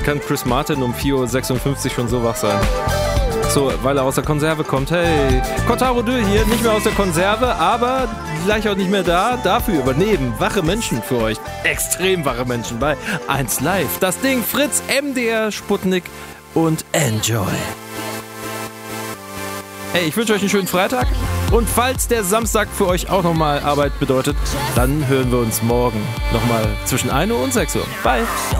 Wie kann Chris Martin um 4.56 Uhr schon so wach sein? So, weil er aus der Konserve kommt. Hey, Kotaro Dö hier, nicht mehr aus der Konserve, aber gleich auch nicht mehr da. Dafür übernehmen wache Menschen für euch. Extrem wache Menschen bei 1 Live. Das Ding Fritz, MDR, Sputnik und Enjoy. Hey, ich wünsche euch einen schönen Freitag. Und falls der Samstag für euch auch nochmal Arbeit bedeutet, dann hören wir uns morgen nochmal zwischen 1 Uhr und 6 Uhr. Bye.